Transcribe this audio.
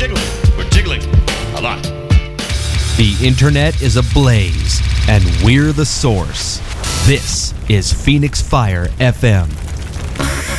jiggling. We're jiggling a lot. The internet is ablaze, and we're the source. This is Phoenix Fire FM.